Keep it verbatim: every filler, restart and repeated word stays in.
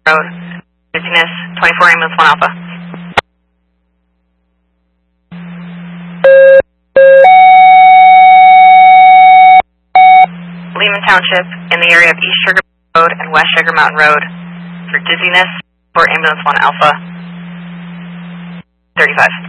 Road. Dizziness, twenty-four ambulance one Alpha. Lehman Township in the area of East Sugar Road and West Sugar Mountain Road for dizziness for ambulance one Alpha. thirty-five.